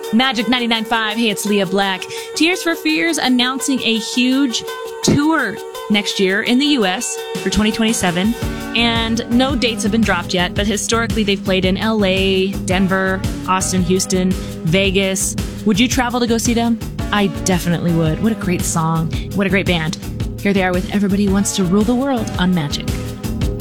Magic 99.5. Hey, it's Leah Black. Tears for Fears announcing a huge tour next year in the U.S. for 2027. And no dates have been dropped yet, but historically they've played in L.A., Denver, Austin, Houston, Vegas. Would you travel to go see them? I definitely would. What a great song. What a great band. Here they are with Everybody Wants to Rule the World on Magic.